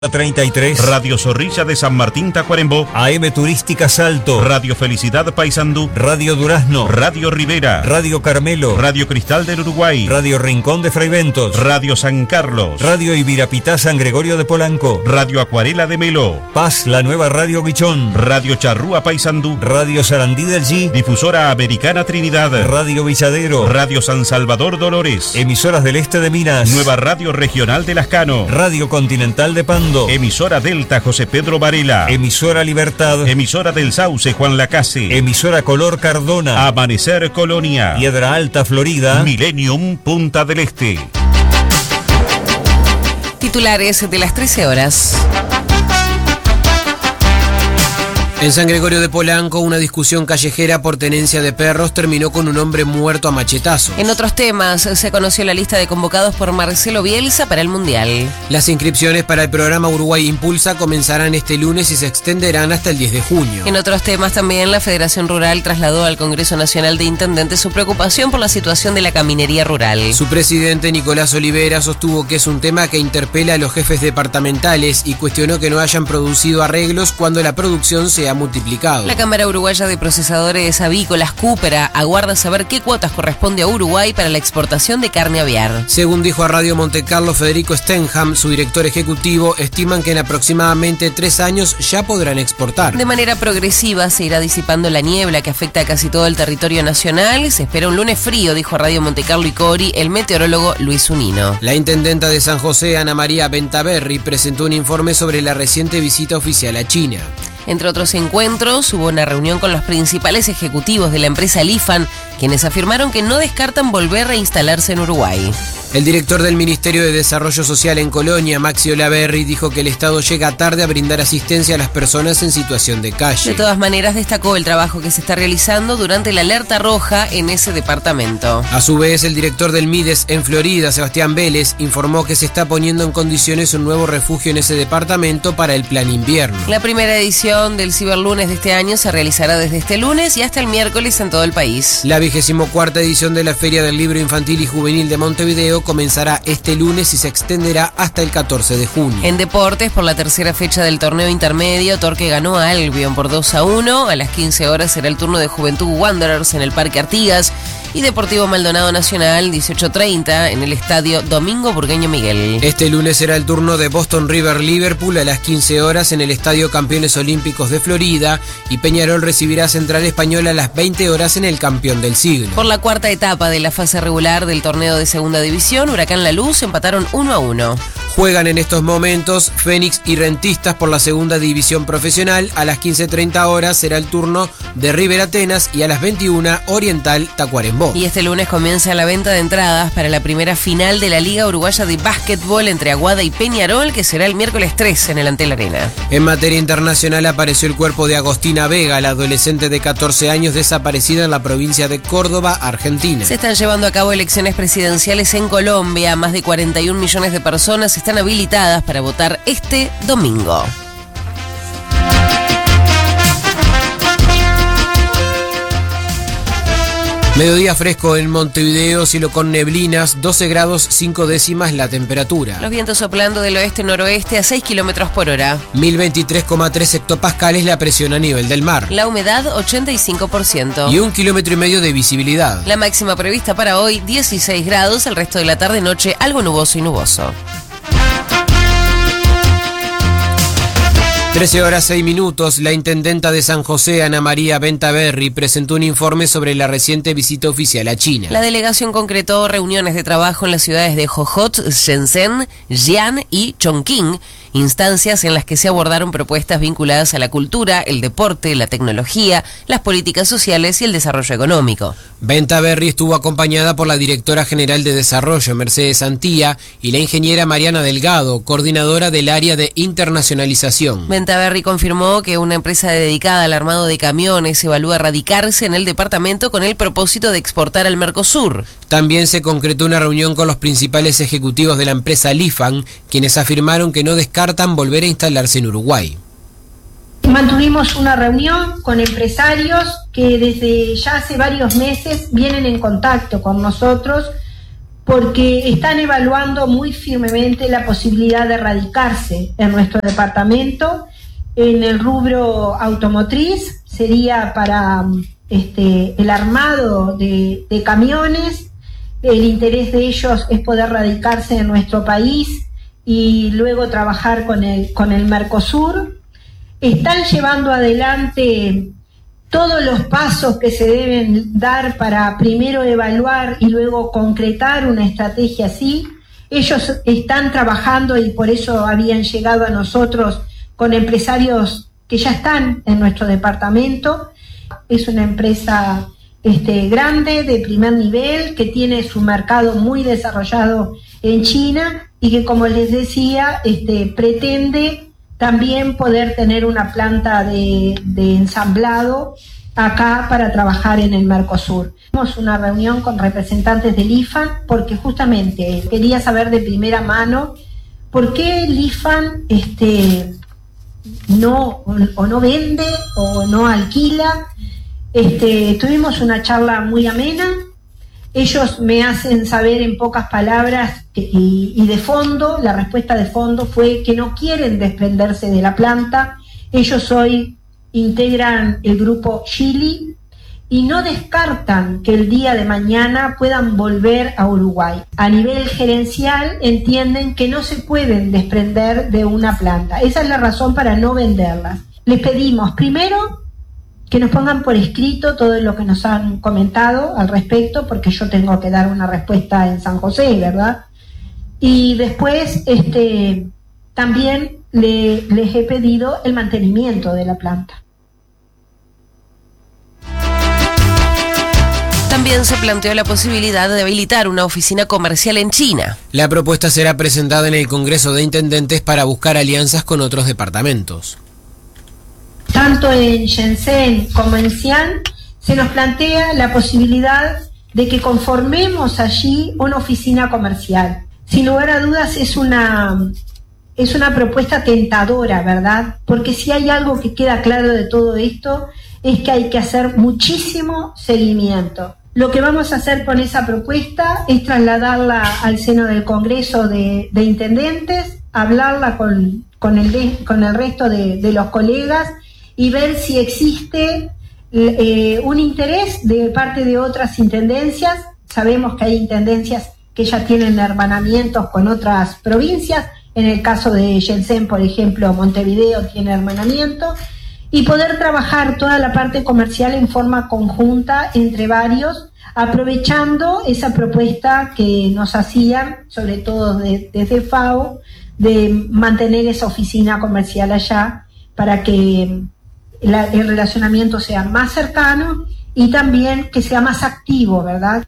33, Radio Zorrilla de San Martín Tacuarembó, AM Turística Salto, Radio Felicidad Paysandú, Radio Durazno, Radio Rivera, Radio Carmelo, Radio Cristal del Uruguay, Radio Rincón de Fraiventos, Radio San Carlos, Radio Ibirapitá San Gregorio de Polanco, Radio Acuarela de Melo, Paz, la nueva Radio Guichón, Radio Charrúa Paysandú, Radio Sarandí del G, Difusora Americana Trinidad, Radio Villadero, Radio San Salvador Dolores, Emisoras del Este de Minas, Nueva Radio Regional de Lascano, Radio Continental de Pando, Emisora Delta José Pedro Varela, Emisora Libertad, Emisora del Sauce Juan Lacase, Emisora Color Cardona, Amanecer Colonia, Piedra Alta Florida, Millennium Punta del Este. Titulares de las 13 horas. En San Gregorio de Polanco, una discusión callejera por tenencia de perros terminó con un hombre muerto a machetazos. En otros temas, se conoció la lista de convocados por Marcelo Bielsa para el Mundial. Las inscripciones para el programa Uruguay Impulsa comenzarán este lunes y se extenderán hasta el 10 de junio. En otros temas también, la Federación Rural trasladó al Congreso Nacional de Intendentes su preocupación por la situación de la caminería rural. Su presidente, Nicolás Olivera, sostuvo que es un tema que interpela a los jefes departamentales y cuestionó que no hayan producido arreglos cuando la producción se ha multiplicado. La Cámara Uruguaya de Procesadores Avícolas, Cúpera, aguarda saber qué cuotas corresponde a Uruguay para la exportación de carne aviar. Según dijo a Radio Montecarlo Federico Stenham, su director ejecutivo, estiman que en aproximadamente 3 años ya podrán exportar. De manera progresiva se irá disipando la niebla que afecta a casi todo el territorio nacional. Se espera un lunes frío, dijo a Radio Montecarlo y Cori el meteorólogo Luis Unino. La intendenta de San José, Ana María Bentaberri, presentó un informe sobre la reciente visita oficial a China. Entre otros encuentros, hubo una reunión con los principales ejecutivos de la empresa Lifan, quienes afirmaron que no descartan volver a instalarse en Uruguay. El director del Ministerio de Desarrollo Social en Colonia, Maxi Olaverri, dijo que el Estado llega tarde a brindar asistencia a las personas en situación de calle. De todas maneras, destacó el trabajo que se está realizando durante la alerta roja en ese departamento. A su vez, el director del MIDES en Florida, Sebastián Vélez, informó que se está poniendo en condiciones un nuevo refugio en ese departamento para el plan invierno. La primera edición del Ciberlunes de este año se realizará desde este lunes y hasta el miércoles en todo el país. La 24ª edición de la Feria del Libro Infantil y Juvenil de Montevideo comenzará este lunes y se extenderá hasta el 14 de junio. En deportes, por la tercera fecha del torneo intermedio, Torque ganó a Albion por 2-1. A las 15 horas será el turno de Juventud Wanderers en el Parque Artigas y Deportivo Maldonado Nacional 18:30 en el Estadio Domingo Burgueño Miguel. Este lunes será el turno de Boston River Liverpool a las 15 horas en el Estadio Campeones Olímpicos de Florida y Peñarol recibirá a Central Español a las 20 horas en el Campeón del Siglo. Por la cuarta etapa de la fase regular del torneo de Segunda División, Huracán La Luz empataron 1-1. Juegan en estos momentos Fénix y Rentistas por la Segunda División Profesional. A las 15:30 horas será el turno de River Atenas y a las 21 Oriental Tacuarembó. Y este lunes comienza la venta de entradas para la primera final de la Liga Uruguaya de Básquetbol entre Aguada y Peñarol, que será el miércoles 3 en el Antel Arena. En materia internacional apareció el cuerpo de Agostina Vega, la adolescente de 14 años desaparecida en la provincia de Córdoba, Argentina. Se están llevando a cabo elecciones presidenciales en Colombia. Más de 41 millones de personas están habilitadas para votar este domingo. Mediodía fresco en Montevideo, cielo con neblinas, 12 grados 5 décimas la temperatura. Los vientos soplando del oeste-noroeste a 6 kilómetros por hora. 1023,3 hectopascales la presión a nivel del mar. La humedad 85%. Y 1,5 kilómetros de visibilidad. La máxima prevista para hoy 16 grados, el resto de la tarde-noche algo nuboso y nuboso. 13 horas 6 minutos, la intendenta de San José, Ana María Bentaberri, presentó un informe sobre la reciente visita oficial a China. La delegación concretó reuniones de trabajo en las ciudades de Jojot, Shenzhen, Xi'an y Chongqing, instancias en las que se abordaron propuestas vinculadas a la cultura, el deporte, la tecnología, las políticas sociales y el desarrollo económico. Bentaberri estuvo acompañada por la directora general de Desarrollo, Mercedes Santía, y la ingeniera Mariana Delgado, coordinadora del área de internacionalización. Bentaberri confirmó que una empresa dedicada al armado de camiones evalúa radicarse en el departamento con el propósito de exportar al Mercosur. También se concretó una reunión con los principales ejecutivos de la empresa Lifan, quienes afirmaron que no descartan volver a instalarse en Uruguay. Mantuvimos una reunión con empresarios que desde ya hace varios meses vienen en contacto con nosotros porque están evaluando muy firmemente la posibilidad de radicarse en nuestro departamento. En el rubro automotriz sería para el armado de camiones. El interés de ellos es poder radicarse en nuestro país y luego trabajar con el Mercosur. Están llevando adelante todos los pasos que se deben dar para primero evaluar y luego concretar una estrategia así. Ellos están trabajando y por eso habían llegado a nosotros con empresarios que ya están en nuestro departamento. Es una empresa grande, de primer nivel, que tiene su mercado muy desarrollado en China y que, como les decía, pretende también poder tener una planta de ensamblado acá para trabajar en el Mercosur. Tuvimos una reunión con representantes del IFAN porque justamente quería saber de primera mano por qué el IFAN no vende o no alquila. Tuvimos una charla muy amena. Ellos me hacen saber en pocas palabras y de fondo, la respuesta de fondo fue que no quieren desprenderse de la planta. Ellos hoy integran el grupo Geely y no descartan que el día de mañana puedan volver a Uruguay. A nivel gerencial entienden que no se pueden desprender de una planta. Esa es la razón para no venderlas. Les pedimos primero que nos pongan por escrito todo lo que nos han comentado al respecto, porque yo tengo que dar una respuesta en San José, ¿verdad? Y después también les he pedido el mantenimiento de la planta. También se planteó la posibilidad de habilitar una oficina comercial en China. La propuesta será presentada en el Congreso de Intendentes para buscar alianzas con otros departamentos. Tanto en Shenzhen como en Xi'an se nos plantea la posibilidad de que conformemos allí una oficina comercial. Sin lugar a dudas es una propuesta tentadora, ¿verdad? Porque si hay algo que queda claro de todo esto es que hay que hacer muchísimo seguimiento. Lo que vamos a hacer con esa propuesta es trasladarla al seno del Congreso de Intendentes, hablarla con el resto de los colegas y ver si existe un interés de parte de otras intendencias. Sabemos que hay intendencias que ya tienen hermanamientos con otras provincias. En el caso de Shenzhen, por ejemplo, Montevideo tiene hermanamiento. Y poder trabajar toda la parte comercial en forma conjunta entre varios, aprovechando esa propuesta que nos hacían, sobre todo desde FAO, de mantener esa oficina comercial allá para que el relacionamiento sea más cercano y también que sea más activo, ¿verdad?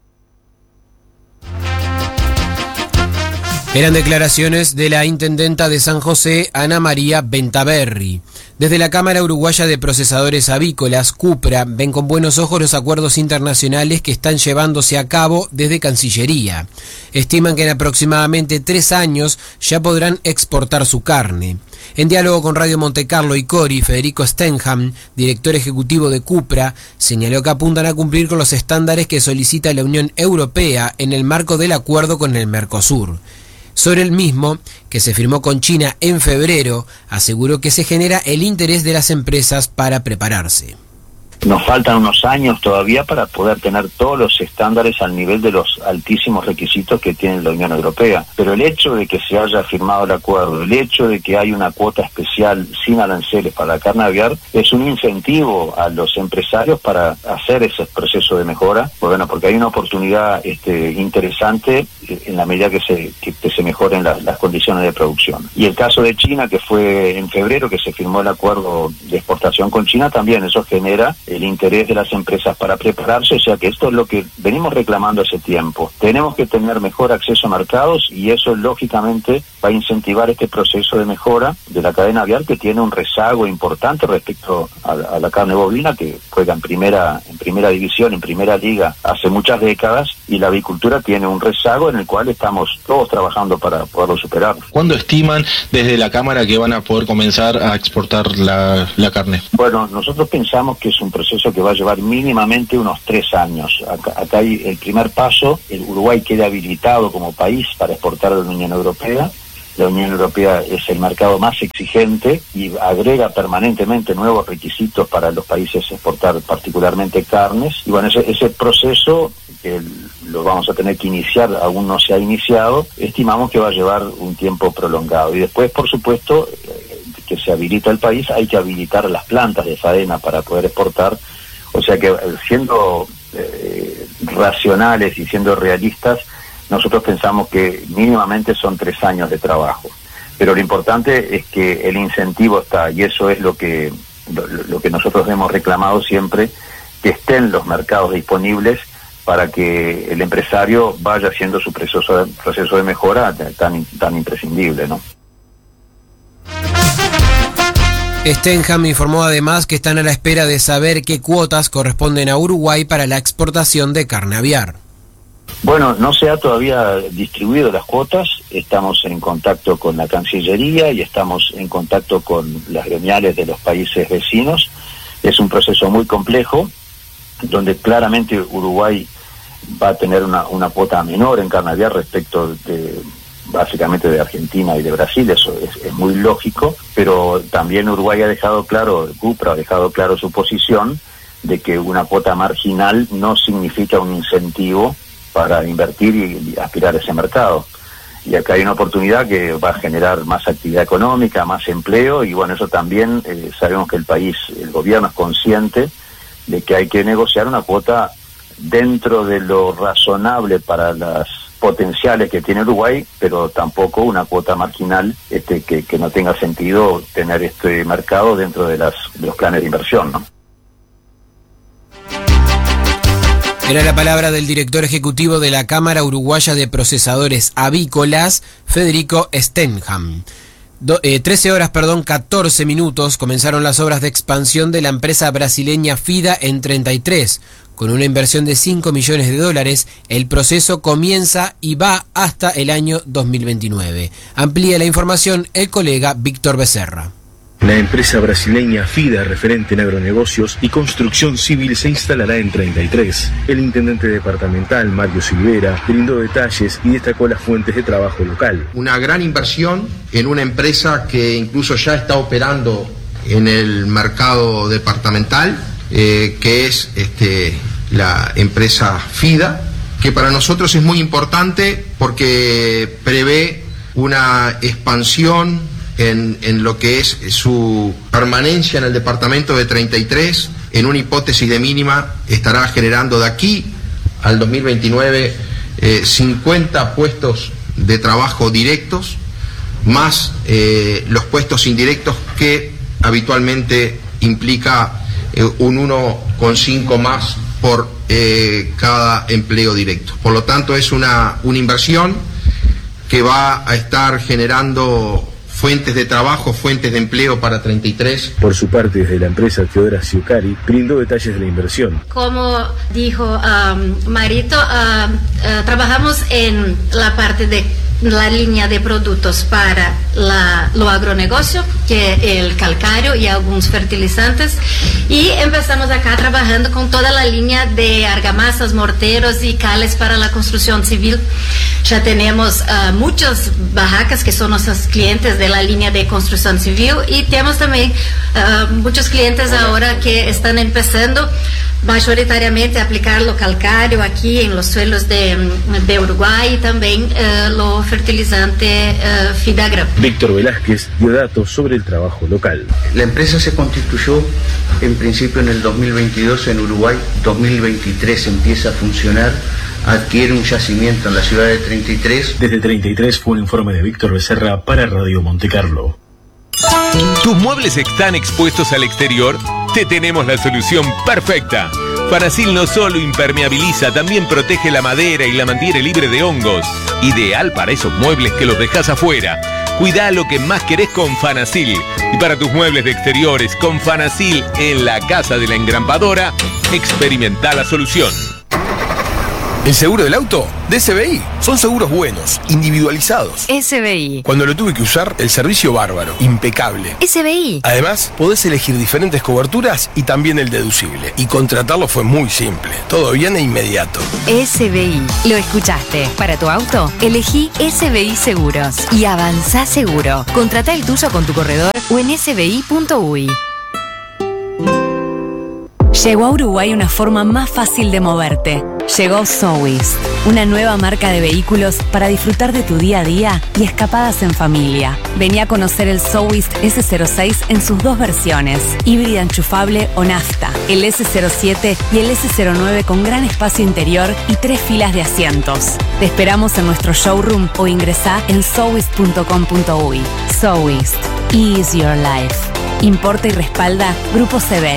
Eran declaraciones de la intendenta de San José, Ana María Bentaberri. Desde la Cámara Uruguaya de Procesadores Avícolas, CUPRA, ven con buenos ojos los acuerdos internacionales que están llevándose a cabo desde Cancillería. Estiman que en aproximadamente 3 años ya podrán exportar su carne. En diálogo con Radio Montecarlo y Cori, Federico Stenham, director ejecutivo de CUPRA, señaló que apuntan a cumplir con los estándares que solicita la Unión Europea en el marco del acuerdo con el Mercosur. Sobre el mismo, que se firmó con China en febrero, aseguró que se genera el interés de las empresas para prepararse. Nos faltan unos años todavía para poder tener todos los estándares al nivel de los altísimos requisitos que tiene la Unión Europea. Pero el hecho de que se haya firmado el acuerdo, el hecho de que hay una cuota especial sin aranceles para la carne aviar, es un incentivo a los empresarios para hacer ese proceso de mejora. Bueno, porque hay una oportunidad interesante en la medida que se mejoren las condiciones de producción. Y el caso de China, que fue en febrero que se firmó el acuerdo de exportación con China, también eso genera el interés de las empresas para prepararse, o sea que esto es lo que venimos reclamando hace tiempo. Tenemos que tener mejor acceso a mercados y eso lógicamente va a incentivar este proceso de mejora de la cadena aviar, que tiene un rezago importante respecto a la carne bovina, que juega en primera primera división, en primera liga, hace muchas décadas, y la avicultura tiene un rezago en el cual estamos todos trabajando para poderlo superar. ¿Cuándo estiman desde la Cámara que van a poder comenzar a exportar la carne? Bueno, nosotros pensamos que es un proceso que va a llevar mínimamente unos 3 años. Acá hay el primer paso, el Uruguay queda habilitado como país para exportar a la Unión Europea. La Unión Europea es el mercado más exigente y agrega permanentemente nuevos requisitos para los países exportar particularmente carnes. Y bueno, ese proceso que lo vamos a tener que iniciar, aún no se ha iniciado, estimamos que va a llevar un tiempo prolongado. Y después, por supuesto, que se habilita el país, hay que habilitar las plantas de faena para poder exportar. O sea que siendo racionales y siendo realistas, nosotros pensamos que mínimamente son 3 años de trabajo. Pero lo importante es que el incentivo está, y eso es lo que nosotros hemos reclamado siempre, que estén los mercados disponibles para que el empresario vaya haciendo su proceso de mejora tan imprescindible, ¿no? Stenham informó además que están a la espera de saber qué cuotas corresponden a Uruguay para la exportación de carne aviar. Bueno, no se ha todavía distribuido las cuotas, estamos en contacto con la Cancillería y estamos en contacto con las gremiales de los países vecinos. Es un proceso muy complejo, donde claramente Uruguay va a tener una cuota menor en carne aviar respecto básicamente de Argentina y de Brasil, eso es muy lógico, pero también Uruguay ha dejado claro, Cupra ha dejado claro su posición de que una cuota marginal no significa un incentivo para invertir y aspirar a ese mercado. Y acá hay una oportunidad que va a generar más actividad económica, más empleo, y bueno, eso también sabemos que el gobierno es consciente de que hay que negociar una cuota dentro de lo razonable para las potenciales que tiene Uruguay, pero tampoco una cuota marginal que no tenga sentido tener este mercado dentro de los planes de inversión, ¿no? Era la palabra del director ejecutivo de la Cámara Uruguaya de Procesadores Avícolas, Federico Stenham. 13 horas, 14 minutos, comenzaron las obras de expansión de la empresa brasileña FIDA en 33. Con una inversión de $5 millones, el proceso comienza y va hasta el año 2029. Amplía la información el colega Víctor Becerra. La empresa brasileña FIDA, referente en agronegocios y construcción civil, se instalará en 33. El intendente departamental, Mario Silvera, brindó detalles y destacó las fuentes de trabajo local. Una gran inversión en una empresa que incluso ya está operando en el mercado departamental, que es la empresa FIDA, que para nosotros es muy importante porque prevé una expansión en lo que es su permanencia en el departamento de 33, en una hipótesis de mínima, estará generando de aquí al 2029 50 puestos de trabajo directos, más los puestos indirectos que habitualmente implica un 1,5 más por cada empleo directo. Por lo tanto, es una inversión que va a estar generando fuentes de trabajo, fuentes de empleo para 33. Por su parte, desde la empresa Teodora Ciucari brindó detalles de la inversión. Como dijo Marito, trabajamos en la parte de la línea de productos para lo agronegocio, que es el calcário y algunos fertilizantes, y empezamos acá trabajando con toda la línea de argamasas, morteros y cales para la construcción civil. Ya tenemos muchas barracas que son nuestros clientes de la línea de construcción civil, y tenemos también muchos clientes ahora que están empezando mayoritariamente a aplicar lo calcário aquí en los suelos de Uruguay, y también lo fertilizante Fidagra. Víctor Velázquez dio datos sobre el trabajo local. La empresa se constituyó en principio en el 2022 en Uruguay, 2023 empieza a funcionar, adquiere un yacimiento en la ciudad de 33. Desde 33 fue un informe de Víctor Becerra para Radio Montecarlo. ¿Tus muebles están expuestos al exterior? Te tenemos la solución perfecta. Farasil no solo impermeabiliza, también protege la madera y la mantiene libre de hongos. Ideal para esos muebles que los dejas afuera. Cuidá lo que más querés con Fanasil. Y para tus muebles de exteriores con Fanasil en la Casa de la Engrampadora, experimenta la solución. ¿El seguro del auto? De SBI. Son seguros buenos, individualizados. SBI. Cuando lo tuve que usar, el servicio bárbaro, impecable. SBI. Además, podés elegir diferentes coberturas y también el deducible. Y contratarlo fue muy simple. Todo bien e inmediato. SBI. Lo escuchaste. Para tu auto, elegí SBI Seguros. Y avanzá seguro. Contratá el tuyo con tu corredor o en sbi.uy. Llegó a Uruguay una forma más fácil de moverte. Llegó Sowist, una nueva marca de vehículos para disfrutar de tu día a día y escapadas en familia. Vení a conocer el Sowist S06 en sus dos versiones, híbrida enchufable o nafta, el S07 y el S09 con gran espacio interior y 3 filas de asientos. Te esperamos en nuestro showroom o ingresá en sowist.com.uy. Sowist, ease your life. Importa y respalda Grupo Sebel.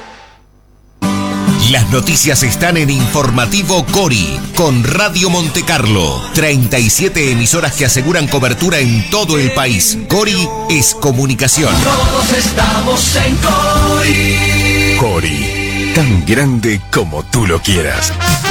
Las noticias están en Informativo Cori, con Radio Montecarlo. 37 emisoras que aseguran cobertura en todo el país. Cori es comunicación. Todos estamos en Cori. Cori, tan grande como tú lo quieras.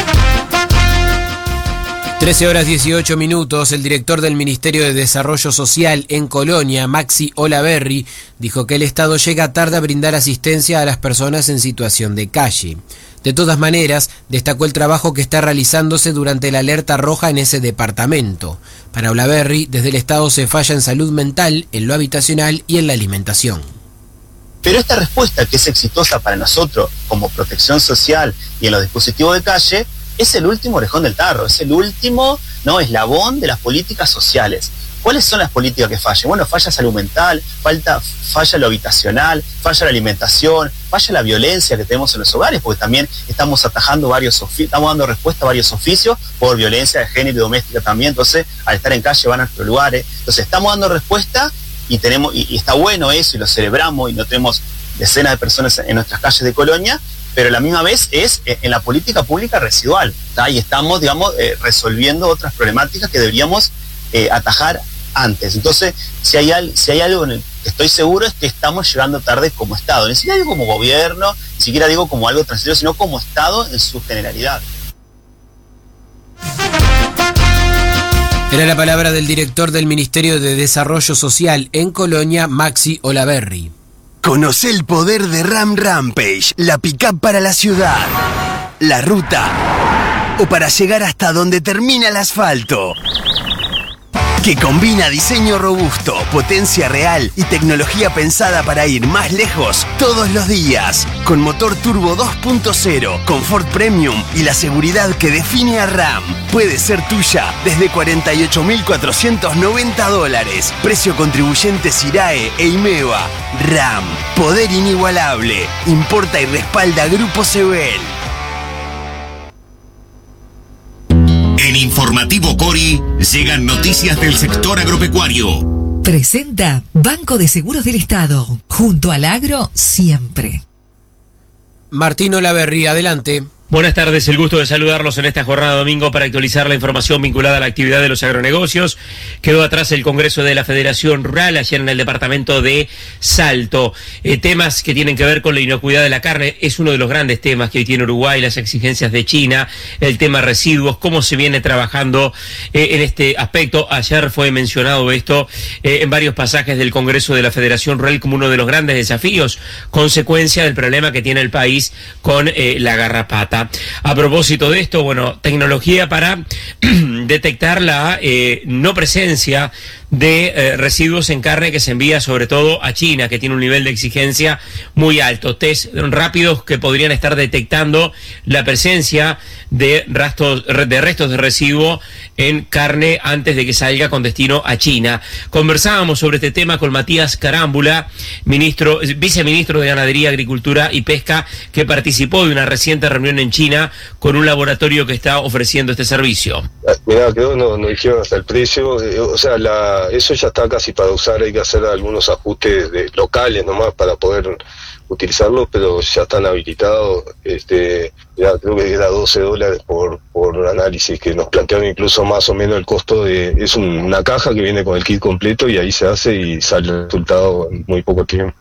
13:18. El director del Ministerio de Desarrollo Social en Colonia, Maxi Olaverri, dijo que el Estado llega tarde a brindar asistencia a las personas en situación de calle. De todas maneras, destacó el trabajo que está realizándose durante la alerta roja en ese departamento. Para Olaverri, desde el Estado se falla en salud mental, en lo habitacional y en la alimentación. Pero esta respuesta, que es exitosa para nosotros como protección social y en los dispositivos de calle, es el último orejón del tarro, es el último eslabón de las políticas sociales. ¿Cuáles son las políticas que fallan? Bueno, falla salud mental, falla lo habitacional, falla la alimentación, falla la violencia que tenemos en los hogares, porque también estamos atajando estamos dando respuesta a varios oficios por violencia de género y doméstica también. Entonces, al estar en calle van a nuestros lugares. Entonces, estamos dando respuesta y está bueno eso y lo celebramos y no tenemos decenas de personas en nuestras calles de Colonia, pero a la misma vez es en la política pública residual, ¿tá? Y estamos, resolviendo otras problemáticas que deberíamos atajar antes. Entonces, si hay algo en el que estoy seguro es que estamos llegando tarde como Estado. Ni siquiera digo como gobierno, ni siquiera digo como algo transitorio, sino como Estado en su generalidad. Era la palabra del director del Ministerio de Desarrollo Social en Colonia, Maxi Olaverri. Conocé el poder de Ram Rampage, la pick-up para la ciudad, la ruta o para llegar hasta donde termina el asfalto. Que combina diseño robusto, potencia real y tecnología pensada para ir más lejos todos los días. Con motor turbo 2.0, confort premium y la seguridad que define a Ram. Puede ser tuya desde $48.490. Precio contribuyente Sirae e IMEVA. Ram, poder inigualable. Importa y respalda Grupo Sebel. En Informativo Cori llegan noticias del sector agropecuario. Presenta Banco de Seguros del Estado. Junto al agro, siempre. Martín Olaverri, adelante. Buenas tardes, el gusto de saludarlos en esta jornada de domingo para actualizar la información vinculada a la actividad de los agronegocios. Quedó atrás el Congreso de la Federación Rural ayer en el departamento de Salto. Temas que tienen que ver con la inocuidad de la carne es uno de los grandes temas que hoy tiene Uruguay, las exigencias de China, el tema residuos, cómo se viene trabajando en este aspecto. Ayer fue mencionado esto en varios pasajes del Congreso de la Federación Rural como uno de los grandes desafíos, consecuencia del problema que tiene el país con la garrapata. A propósito de esto, tecnología para detectar la no presencia de residuos en carne que se envía sobre todo a China, que tiene un nivel de exigencia muy alto. Test rápidos que podrían estar detectando la presencia de restos de residuo en carne antes de que salga con destino a China. Conversábamos sobre este tema con Matías Carámbula, viceministro de Ganadería, Agricultura y Pesca, que participó de una reciente reunión en China con un laboratorio que está ofreciendo este servicio. Mirá, creo no dijeron hasta el precio, o sea, eso ya está casi para usar, hay que hacer algunos ajustes locales nomás para poder utilizarlo, pero ya están habilitados. Ya creo que era $12 por análisis, que nos plantearon incluso más o menos el costo es una caja que viene con el kit completo y ahí se hace y sale el resultado en muy poco tiempo.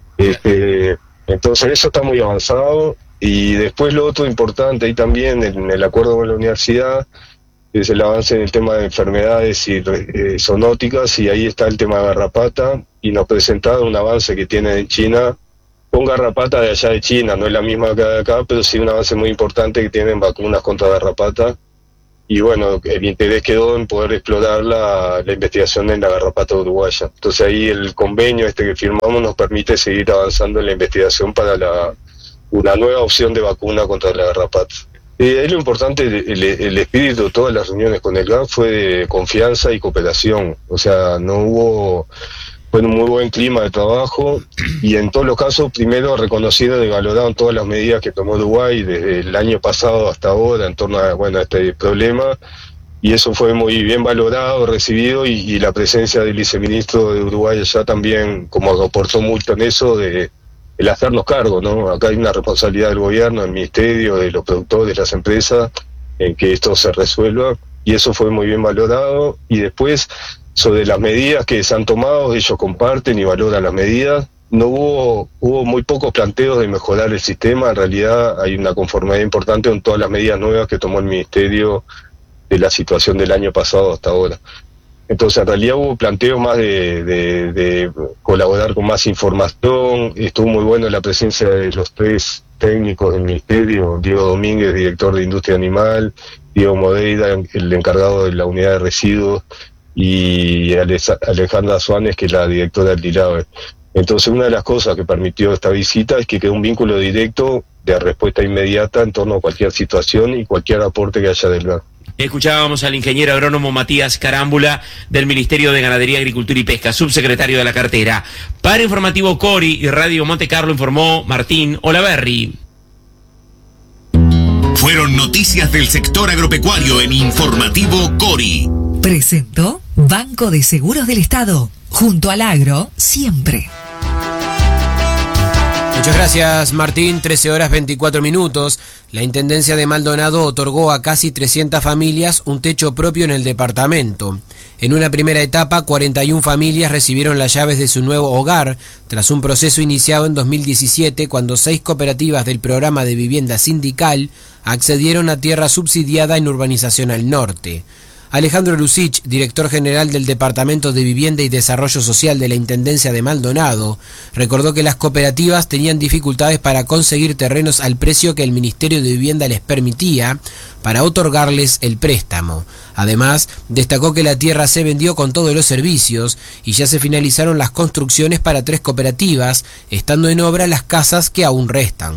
Entonces eso está muy avanzado. Y después lo otro importante ahí también en el acuerdo con la universidad es el avance en el tema de enfermedades zoonóticas, y ahí está el tema de garrapata, y nos presentaron un avance que tienen en China con garrapata de allá de China, no es la misma que de acá, pero sí un avance muy importante que tienen vacunas contra garrapata, y bueno, el interés quedó en poder explorar la investigación en la garrapata uruguaya. Entonces ahí el convenio que firmamos nos permite seguir avanzando en la investigación para una nueva opción de vacuna contra la garrapata. Es lo importante, el espíritu de todas las reuniones con el GAP fue de confianza y cooperación, o sea, fue un muy buen clima de trabajo, y en todos los casos primero reconocido y valoraron todas las medidas que tomó Uruguay desde el año pasado hasta ahora en torno a este problema, y eso fue muy bien valorado, recibido, y la presencia del viceministro de Uruguay allá también como aportó mucho en eso el hacernos cargo, ¿no? Acá hay una responsabilidad del gobierno, del ministerio, de los productores, de las empresas, en que esto se resuelva, y eso fue muy bien valorado. Y después, sobre las medidas que se han tomado, ellos comparten y valoran las medidas. No hubo muy pocos planteos de mejorar el sistema, en realidad hay una conformidad importante con todas las medidas nuevas que tomó el ministerio de la situación del año pasado hasta ahora. Entonces, en realidad hubo planteos más de colaborar con más información. Estuvo muy bueno la presencia de los 3 técnicos del ministerio: Diego Domínguez, director de Industria Animal, Diego Modeira, el encargado de la unidad de residuos, y Alejandra Suárez, que es la directora del DILAVE. Entonces, una de las cosas que permitió esta visita es que quedó un vínculo directo de respuesta inmediata en torno a cualquier situación y cualquier aporte que haya del GAP. Escuchábamos al ingeniero agrónomo Matías Carámbula del Ministerio de Ganadería, Agricultura y Pesca, subsecretario de la cartera. Para Informativo Cori y Radio Monte Carlo informó Martín Olaverri. Fueron noticias del sector agropecuario en Informativo Cori. Presentó Banco de Seguros del Estado. Junto al agro, siempre. Muchas gracias, Martín. 13:24. La Intendencia de Maldonado otorgó a casi 300 familias un techo propio en el departamento. En una primera etapa, 41 familias recibieron las llaves de su nuevo hogar, tras un proceso iniciado en 2017, cuando 6 cooperativas del programa de vivienda sindical accedieron a tierra subsidiada en Urbanización al Norte. Alejandro Lucich, director general del Departamento de Vivienda y Desarrollo Social de la Intendencia de Maldonado, recordó que las cooperativas tenían dificultades para conseguir terrenos al precio que el Ministerio de Vivienda les permitía para otorgarles el préstamo. Además, destacó que la tierra se vendió con todos los servicios y ya se finalizaron las construcciones para 3 cooperativas, estando en obra las casas que aún restan.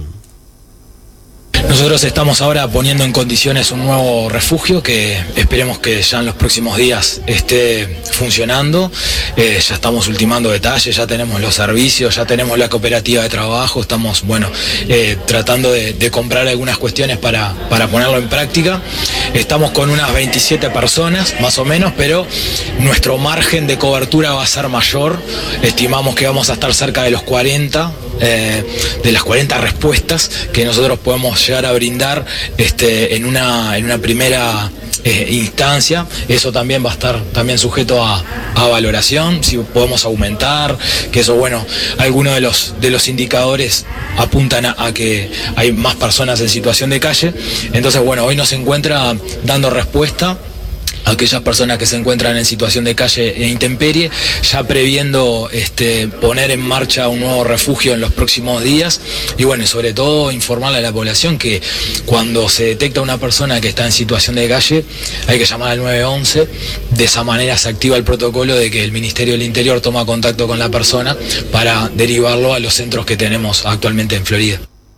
Nosotros estamos ahora poniendo en condiciones un nuevo refugio que esperemos que ya en los próximos días esté funcionando. Ya estamos ultimando detalles, ya tenemos los servicios, ya tenemos la cooperativa de trabajo, estamos tratando de comprar algunas cuestiones para ponerlo en práctica. Estamos con unas 27 personas más o menos, pero nuestro margen de cobertura va a ser mayor. Estimamos que vamos a estar cerca de los 40, de las 40 respuestas que nosotros podemos llegar a brindar en una primera instancia. Eso también va a estar también sujeto a valoración, si podemos aumentar, que eso, bueno, algunos de los indicadores apuntan a que hay más personas en situación de calle. Entonces, bueno, hoy nos encuentra dando respuesta a aquellas personas que se encuentran en situación de calle e intemperie, ya previendo poner en marcha un nuevo refugio en los próximos días, y bueno, sobre todo informarle a la población que cuando se detecta una persona que está en situación de calle hay que llamar al 911. De esa manera se activa el protocolo de que el Ministerio del Interior toma contacto con la persona para derivarlo a los centros que tenemos actualmente en Florida.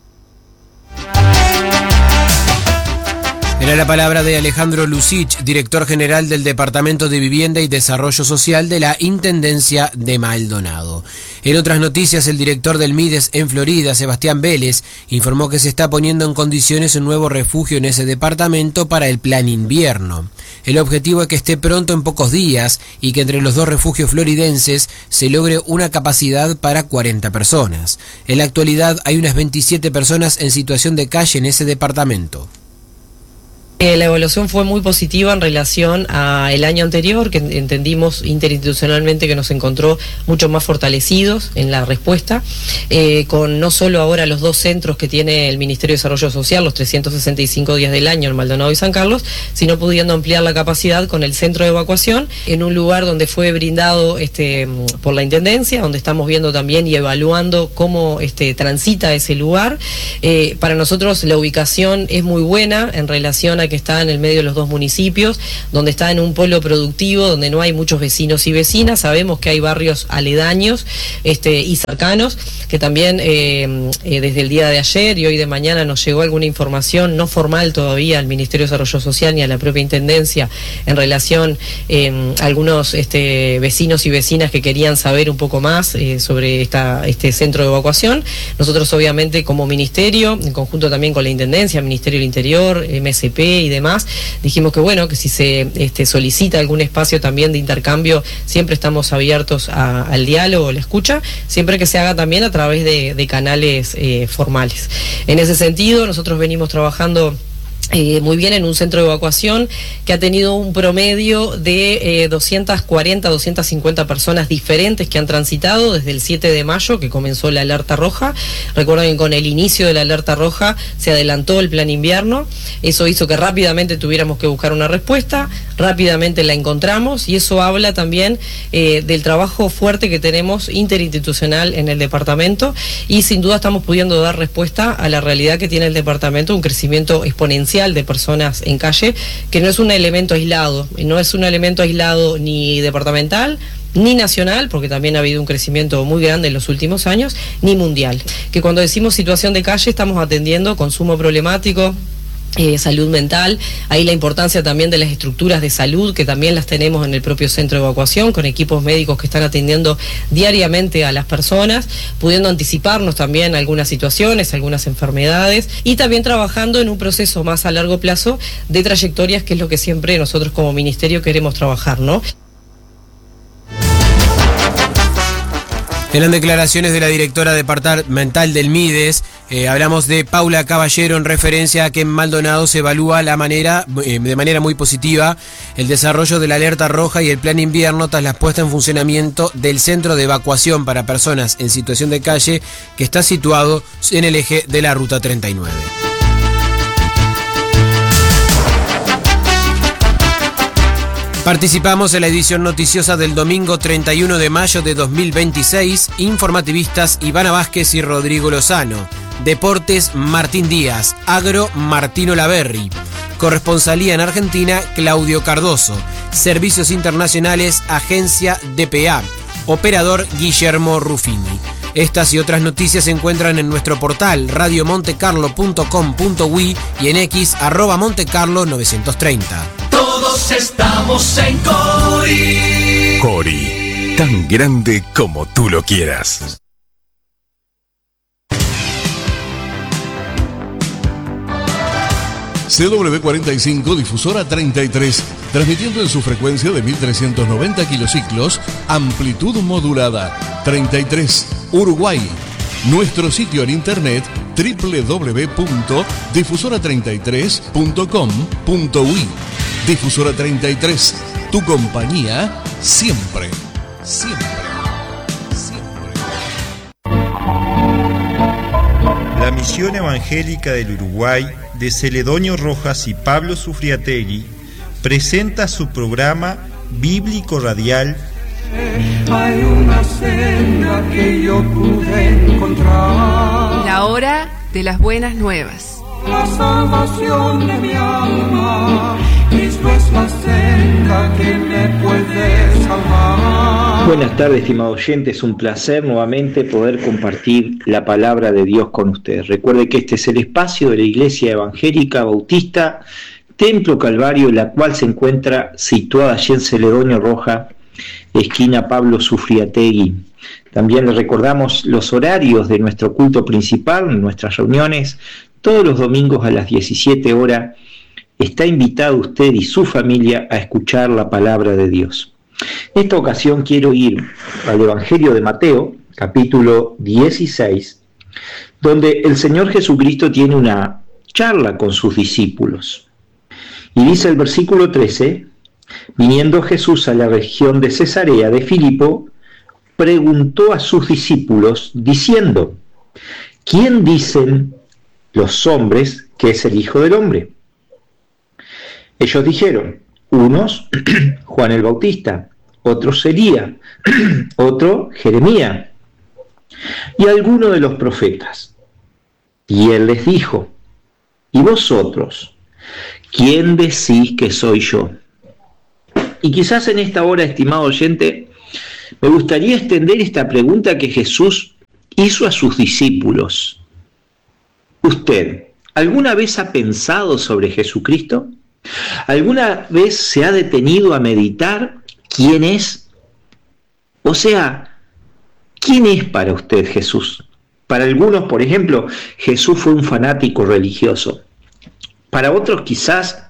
Era la palabra de Alejandro Lucich, director general del Departamento de Vivienda y Desarrollo Social de la Intendencia de Maldonado. En otras noticias, el director del MIDES en Florida, Sebastián Vélez, informó que se está poniendo en condiciones un nuevo refugio en ese departamento para el plan invierno. El objetivo es que esté pronto en pocos días y que entre los dos refugios floridenses se logre una capacidad para 40 personas. En la actualidad hay unas 27 personas en situación de calle en ese departamento. La evaluación fue muy positiva en relación al año anterior, que entendimos interinstitucionalmente que nos encontró mucho más fortalecidos en la respuesta, con no solo ahora los 2 centros que tiene el Ministerio de Desarrollo Social, los 365 días del año en Maldonado y San Carlos, sino pudiendo ampliar la capacidad con el centro de evacuación en un lugar donde fue brindado por la Intendencia, donde estamos viendo también y evaluando cómo transita ese lugar. Para nosotros la ubicación es muy buena en relación a que está en el medio de los 2 municipios, donde está en un polo productivo, donde no hay muchos vecinos y vecinas. Sabemos que hay barrios aledaños y cercanos, que también desde el día de ayer y hoy de mañana nos llegó alguna información no formal todavía al Ministerio de Desarrollo Social ni a la propia Intendencia en relación a algunos vecinos y vecinas que querían saber un poco más sobre este centro de evacuación. Nosotros obviamente como Ministerio, en conjunto también con la Intendencia, Ministerio del Interior, MSP y demás, dijimos que bueno, que si se solicita algún espacio también de intercambio, siempre estamos abiertos al diálogo, la escucha, siempre que se haga también a través de canales formales. En ese sentido, nosotros venimos trabajando muy bien en un centro de evacuación que ha tenido un promedio de 240, 250 personas diferentes que han transitado desde el 7 de mayo que comenzó la alerta roja. Recuerden que con el inicio de la alerta roja se adelantó el plan invierno, eso hizo que rápidamente tuviéramos que buscar una respuesta, rápidamente la encontramos y eso habla también del trabajo fuerte que tenemos interinstitucional en el departamento y sin duda estamos pudiendo dar respuesta a la realidad que tiene el departamento, un crecimiento exponencial de personas en calle, que no es un elemento aislado, ni departamental, ni nacional, porque también ha habido un crecimiento muy grande en los últimos años, ni mundial. Que cuando decimos situación de calle estamos atendiendo consumo problemático, salud mental, ahí la importancia también de las estructuras de salud que también las tenemos en el propio centro de evacuación con equipos médicos que están atendiendo diariamente a las personas, pudiendo anticiparnos también algunas situaciones, algunas enfermedades y también trabajando en un proceso más a largo plazo de trayectorias que es lo que siempre nosotros como ministerio queremos trabajar, ¿no? Eran declaraciones de la directora departamental del MIDES. Hablamos de Paula Caballero en referencia a que en Maldonado se evalúa de manera muy positiva el desarrollo de la alerta roja y el plan invierno tras la puesta en funcionamiento del centro de evacuación para personas en situación de calle que está situado en el eje de la Ruta 39. Participamos en la edición noticiosa del domingo 31 de mayo de 2026. Informativistas Ivana Vázquez y Rodrigo Lozano. Deportes Martín Díaz. Agro Martino Laverri. Corresponsalía en Argentina Claudio Cardoso. Servicios internacionales Agencia DPA. Operador Guillermo Ruffini. Estas y otras noticias se encuentran en nuestro portal radiomontecarlo.com.uy y en X @montecarlo930. Todos estamos en Cori. Cori, tan grande como tú lo quieras. CW45 Difusora 33, transmitiendo en su frecuencia de 1390 kilociclos, amplitud modulada, 33, Uruguay. Nuestro sitio en internet www.difusora33.com.uy. Difusora 33, tu compañía siempre, siempre, siempre. La Misión Evangélica del Uruguay de Celedonio Rojas y Pablo Sufriategui presenta su programa bíblico radial Hay una senda que yo pude encontrar, La hora de las buenas nuevas. la salvación de mi alma. Cristo es la senda que me puede salvar. Buenas tardes, estimado oyente, es un placer nuevamente poder compartir la palabra de Dios con ustedes. Recuerde que este es el espacio de la Iglesia Evangélica Bautista Templo Calvario, la cual se encuentra situada allí en Celedonio Roja, esquina Pablo Sufriategui. También les recordamos los horarios de nuestro culto principal, nuestras reuniones, todos los domingos a las 17 horas está invitado usted y su familia a escuchar la palabra de Dios. En esta ocasión quiero ir al Evangelio de Mateo, capítulo 16, donde el Señor Jesucristo tiene una charla con sus discípulos. Y dice el versículo 13, viniendo Jesús a la región de Cesarea de Filipo, preguntó a sus discípulos diciendo, ¿quién dicen los hombres que es el Hijo del Hombre? Ellos dijeron, unos Juan el Bautista, otros Elías, otro Jeremías y alguno de los profetas. Y él les dijo, ¿y vosotros? ¿Quién decís que soy yo? Y quizás en esta hora, estimado oyente, me gustaría extender esta pregunta que Jesús hizo a sus discípulos. ¿Usted alguna vez ha pensado sobre Jesucristo? ¿Alguna vez se ha detenido a meditar quién es? O sea, ¿quién es para usted Jesús? Para algunos, por ejemplo, Jesús fue un fanático religioso. Para otros quizás,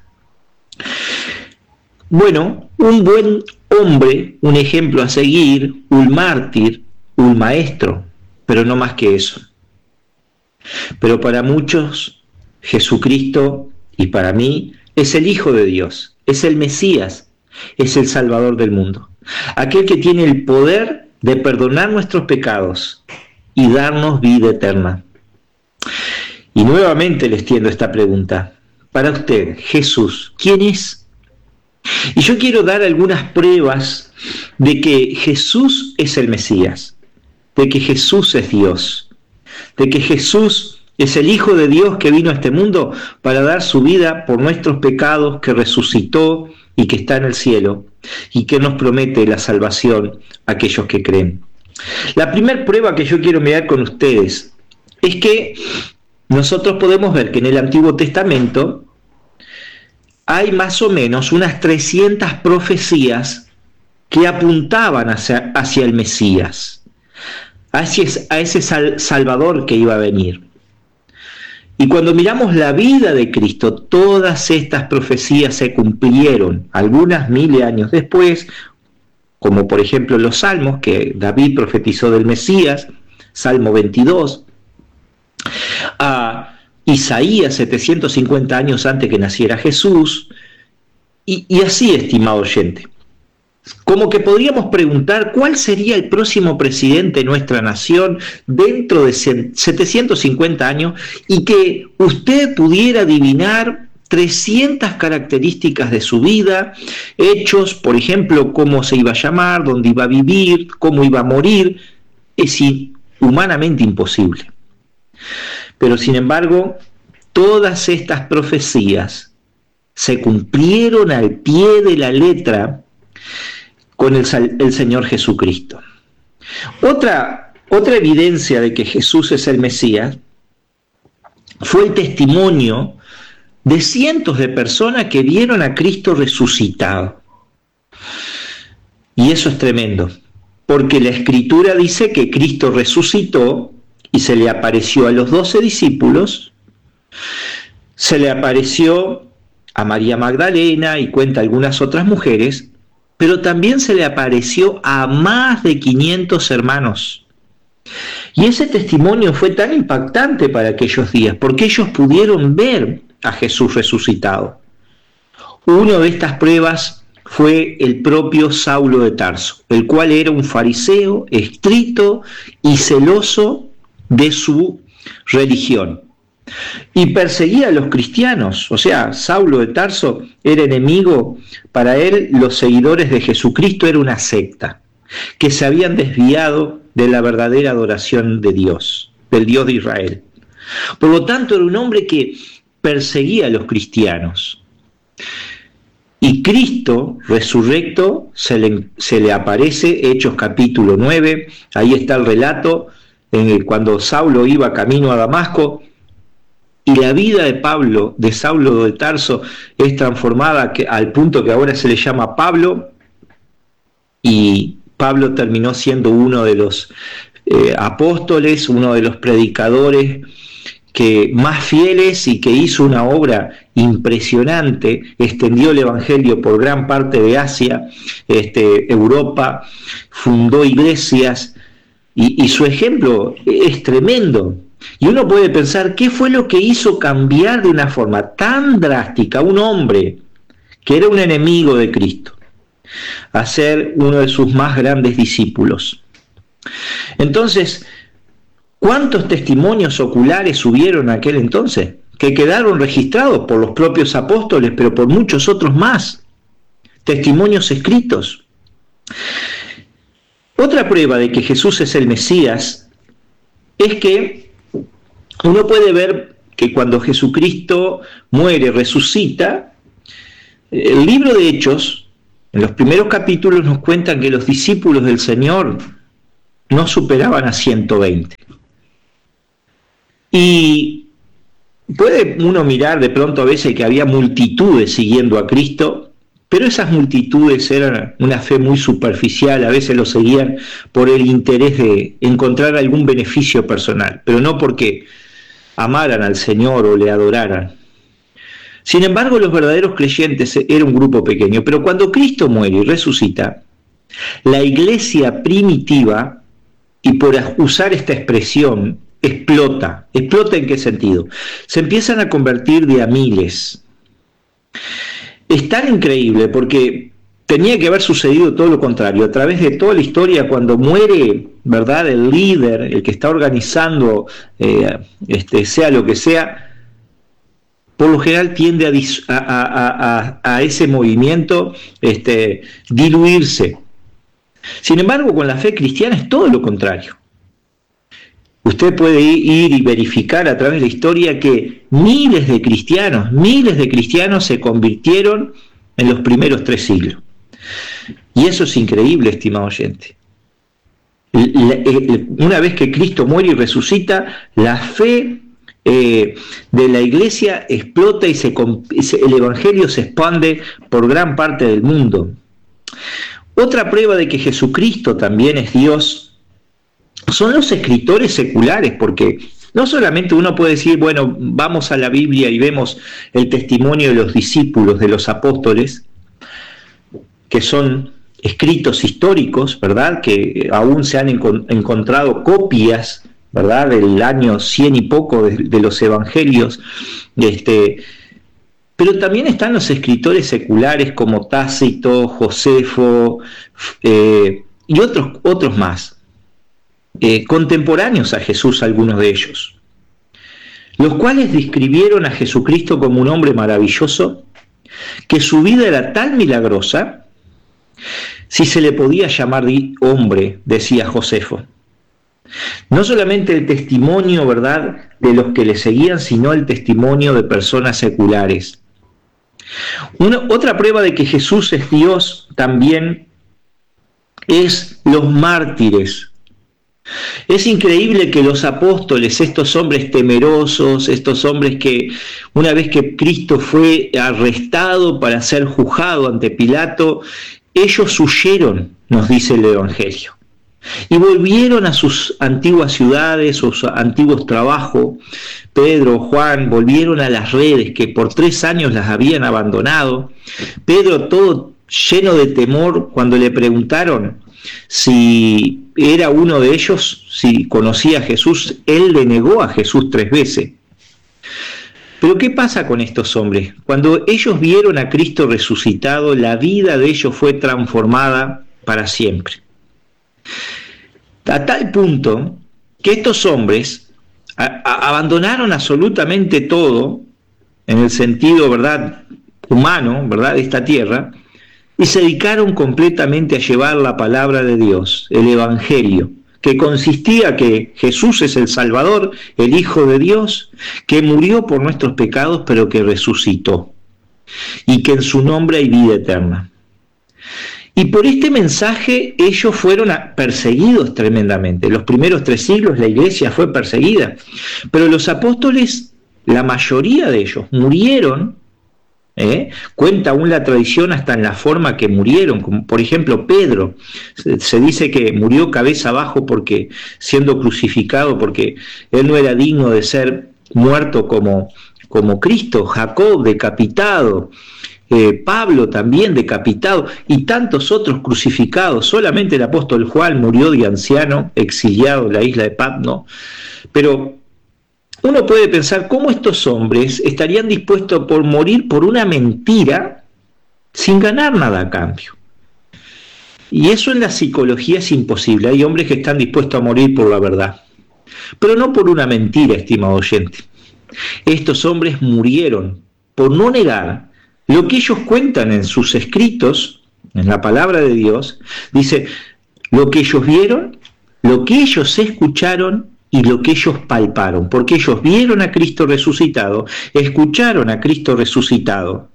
bueno, un buen hombre, un ejemplo a seguir, un mártir, un maestro, pero no más que eso. Pero para muchos, Jesucristo, y para mí, es el Hijo de Dios, es el Mesías, es el Salvador del mundo. Aquel que tiene el poder de perdonar nuestros pecados y darnos vida eterna. Y nuevamente les tiendo esta pregunta. Para usted, Jesús, ¿quién es? Y yo quiero dar algunas pruebas de que Jesús es el Mesías, de que Jesús es Dios, de que Jesús es el Hijo de Dios que vino a este mundo para dar su vida por nuestros pecados, que resucitó y que está en el cielo, y que nos promete la salvación a aquellos que creen. La primera prueba que yo quiero mirar con ustedes es que nosotros podemos ver que en el Antiguo Testamento hay más o menos unas 300 profecías que apuntaban hacia el Mesías, hacia ese Salvador que iba a venir. Y cuando miramos la vida de Cristo, todas estas profecías se cumplieron, algunas miles de años después, como por ejemplo los Salmos, que David profetizó del Mesías, Salmo 22, a Isaías 750 años antes que naciera Jesús, y así, estimado oyente. Como que podríamos preguntar cuál sería el próximo presidente de nuestra nación dentro de 750 años y que usted pudiera adivinar 300 características de su vida, hechos, por ejemplo, cómo se iba a llamar, dónde iba a vivir, cómo iba a morir. Es humanamente imposible. Pero sin embargo, todas estas profecías se cumplieron al pie de la letra con el Señor Jesucristo. Otra evidencia de que Jesús es el Mesías fue el testimonio de cientos de personas que vieron a Cristo resucitado. Y eso es tremendo, porque la Escritura dice que Cristo resucitó y se le apareció a los 12 discípulos, se le apareció a María Magdalena y cuenta algunas otras mujeres, pero también se le apareció a más de 500 hermanos. Y ese testimonio fue tan impactante para aquellos días, porque ellos pudieron ver a Jesús resucitado. Una de estas pruebas fue el propio Saulo de Tarso, el cual era un fariseo estricto y celoso de su religión. Y perseguía a los cristianos, o sea, Saulo de Tarso era enemigo, para él los seguidores de Jesucristo era una secta, que se habían desviado de la verdadera adoración de Dios, del Dios de Israel. Por lo tanto, era un hombre que perseguía a los cristianos. Y Cristo, resurrecto, se le aparece, Hechos capítulo 9, ahí está el relato, cuando Saulo iba camino a Damasco, y la vida de Saulo de Tarso es transformada al punto que ahora se le llama Pablo, y Pablo terminó siendo uno de los apóstoles, uno de los predicadores que más fieles y que hizo una obra impresionante, extendió el Evangelio por gran parte de Asia, Europa, fundó iglesias y su ejemplo es tremendo. Y uno puede pensar, ¿qué fue lo que hizo cambiar de una forma tan drástica a un hombre que era un enemigo de Cristo a ser uno de sus más grandes discípulos? Entonces, ¿cuántos testimonios oculares hubieron en aquel entonces? Que quedaron registrados por los propios apóstoles, pero por muchos otros más. Testimonios escritos. Otra prueba de que Jesús es el Mesías es que uno puede ver que cuando Jesucristo muere, resucita, el libro de Hechos, en los primeros capítulos nos cuentan que los discípulos del Señor no superaban a 120. Y puede uno mirar de pronto a veces que había multitudes siguiendo a Cristo, pero esas multitudes eran una fe muy superficial, a veces lo seguían por el interés de encontrar algún beneficio personal, pero no porque amaran al Señor o le adoraran. Sin embargo, los verdaderos creyentes era un grupo pequeño, pero cuando Cristo muere y resucita, la iglesia primitiva, y por usar esta expresión, explota. ¿Explota en qué sentido? Se empiezan a convertir de a miles. Es tan increíble porque tenía que haber sucedido todo lo contrario. A través de toda la historia, cuando muere, ¿verdad?, el líder, el que está organizando, sea lo que sea, por lo general tiende a ese movimiento diluirse. Sin embargo, con la fe cristiana es todo lo contrario. Usted puede ir y verificar a través de la historia que miles de cristianos se convirtieron en los primeros 3 siglos. Y eso es increíble, estimado oyente. Una vez que Cristo muere y resucita, la fe de la iglesia explota y el Evangelio se expande por gran parte del mundo. Otra prueba de que Jesucristo también es Dios son los escritores seculares, porque no solamente uno puede decir, bueno, vamos a la Biblia y vemos el testimonio de los discípulos, de los apóstoles, que son escritos históricos, ¿verdad?, que aún se han encontrado copias, ¿verdad?, del año 100 y poco de los evangelios, pero también están los escritores seculares como Tácito, Josefo y otros más, contemporáneos a Jesús, algunos de ellos, los cuales describieron a Jesucristo como un hombre maravilloso, que su vida era tan milagrosa, si se le podía llamar hombre, decía Josefo. No solamente el testimonio, ¿verdad?, de los que le seguían, sino el testimonio de personas seculares. Otra prueba de que Jesús es Dios también es los mártires. Es increíble que los apóstoles, estos hombres temerosos, estos hombres que una vez que Cristo fue arrestado para ser juzgado ante Pilato, ellos huyeron, nos dice el Evangelio, y volvieron a sus antiguas ciudades, sus antiguos trabajos. Pedro, Juan, volvieron a las redes que por 3 años las habían abandonado. Pedro, todo lleno de temor, cuando le preguntaron si era uno de ellos, si conocía a Jesús, él le negó a Jesús 3 veces. Pero ¿qué pasa con estos hombres? Cuando ellos vieron a Cristo resucitado, la vida de ellos fue transformada para siempre. A tal punto que estos hombres abandonaron absolutamente todo, en el sentido, ¿verdad?, humano, ¿verdad?, de esta tierra, y se dedicaron completamente a llevar la palabra de Dios, el Evangelio, que consistía que Jesús es el Salvador, el Hijo de Dios, que murió por nuestros pecados, pero que resucitó, y que en su nombre hay vida eterna. Y por este mensaje ellos fueron perseguidos tremendamente. Los primeros 3 siglos la iglesia fue perseguida, pero los apóstoles, la mayoría de ellos, murieron. Cuenta aún la tradición hasta en la forma que murieron, como por ejemplo Pedro, se dice que murió cabeza abajo porque siendo crucificado, porque él no era digno de ser muerto como Cristo, Jacob decapitado, Pablo también decapitado y tantos otros crucificados. Solamente el apóstol Juan murió de anciano, exiliado en la isla de Patmos. Pero uno puede pensar cómo estos hombres estarían dispuestos por morir por una mentira sin ganar nada a cambio. Y eso en la psicología es imposible. Hay hombres que están dispuestos a morir por la verdad, pero no por una mentira, estimado oyente. Estos hombres murieron por no negar lo que ellos cuentan en sus escritos, en la palabra de Dios. Dice, lo que ellos vieron, lo que ellos escucharon y lo que ellos palparon, porque ellos vieron a Cristo resucitado, escucharon a Cristo resucitado,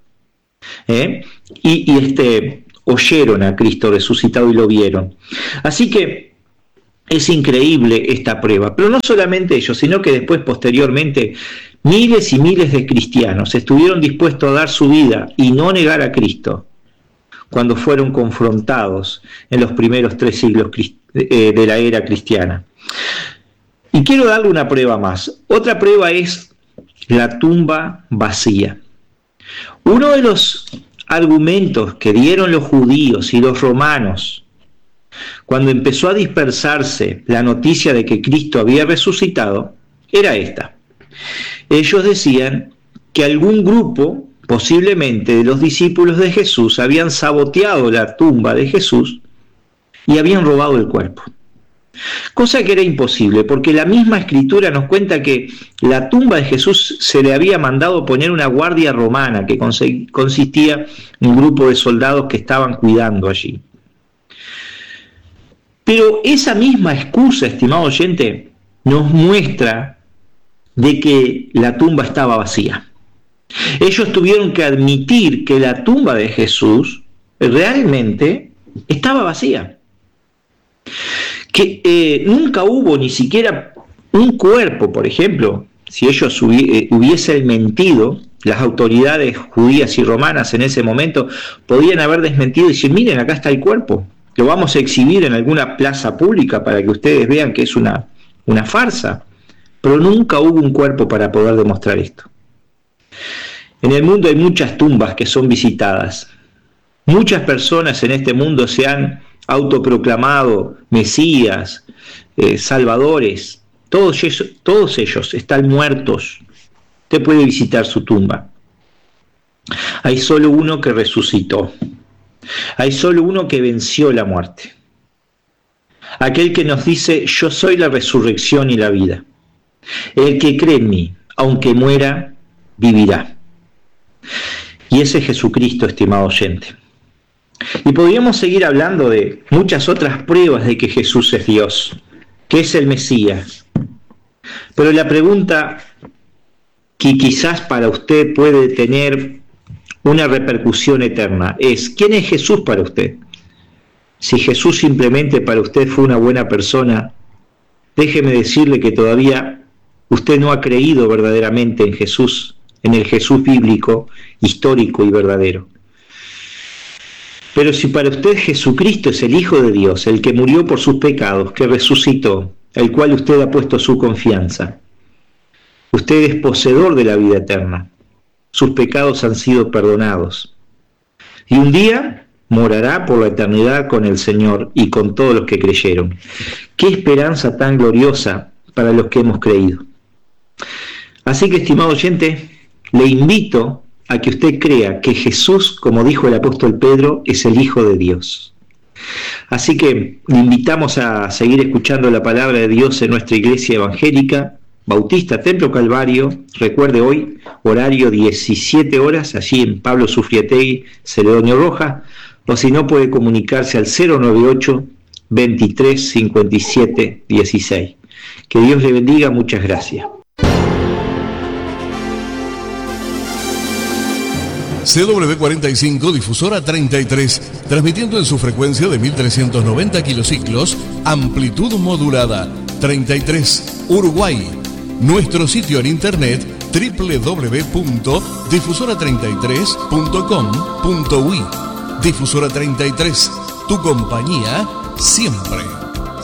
y oyeron a Cristo resucitado y lo vieron. Así que es increíble esta prueba, pero no solamente ellos, sino que después, posteriormente, miles y miles de cristianos estuvieron dispuestos a dar su vida y no negar a Cristo cuando fueron confrontados en los primeros 3 siglos de la era cristiana. Y quiero darle una prueba más. Otra prueba es la tumba vacía. Uno de los argumentos que dieron los judíos y los romanos cuando empezó a dispersarse la noticia de que Cristo había resucitado era esta. Ellos decían que algún grupo, posiblemente de los discípulos de Jesús, habían saboteado la tumba de Jesús y habían robado el cuerpo. Cosa que era imposible, porque la misma escritura nos cuenta que la tumba de Jesús se le había mandado poner una guardia romana que consistía en un grupo de soldados que estaban cuidando allí. Pero esa misma excusa, estimado oyente, nos muestra de que la tumba estaba vacía. Ellos tuvieron que admitir que la tumba de Jesús realmente estaba vacía. Que nunca hubo ni siquiera un cuerpo, por ejemplo. Si ellos hubiesen mentido, las autoridades judías y romanas en ese momento podían haber desmentido y decir, miren, acá está el cuerpo, lo vamos a exhibir en alguna plaza pública para que ustedes vean que es una farsa. Pero nunca hubo un cuerpo para poder demostrar esto. En el mundo hay muchas tumbas que son visitadas. Muchas personas en este mundo se han autoproclamado mesías, salvadores. Todos ellos están muertos. Usted puede visitar su tumba. Hay solo uno que resucitó. Hay solo uno que venció la muerte. Aquel que nos dice, yo soy la resurrección y la vida. El que cree en mí, aunque muera, vivirá. Y ese es Jesucristo, estimado oyente. Y podríamos seguir hablando de muchas otras pruebas de que Jesús es Dios, que es el Mesías. Pero la pregunta que quizás para usted puede tener una repercusión eterna es, ¿quién es Jesús para usted? Si Jesús simplemente para usted fue una buena persona, déjeme decirle que todavía usted no ha creído verdaderamente en Jesús, en el Jesús bíblico, histórico y verdadero. Pero si para usted Jesucristo es el Hijo de Dios, el que murió por sus pecados, que resucitó, el cual usted ha puesto su confianza, usted es poseedor de la vida eterna, sus pecados han sido perdonados, y un día morará por la eternidad con el Señor y con todos los que creyeron. ¡Qué esperanza tan gloriosa para los que hemos creído! Así que, estimado oyente, le invito a que usted crea que Jesús, como dijo el apóstol Pedro, es el Hijo de Dios. Así que le invitamos a seguir escuchando la palabra de Dios en nuestra iglesia evangélica, Bautista Templo Calvario. Recuerde hoy, horario 17 horas, allí en Pablo Sufriategui, Celedonio Rojas, o si no puede comunicarse al 098 23 57 16. Que Dios le bendiga, muchas gracias. CW45 Difusora 33, transmitiendo en su frecuencia de 1390 kilociclos, amplitud modulada, 33, Uruguay. Nuestro sitio en internet www.difusora33.com.uy. Difusora 33, tu compañía siempre.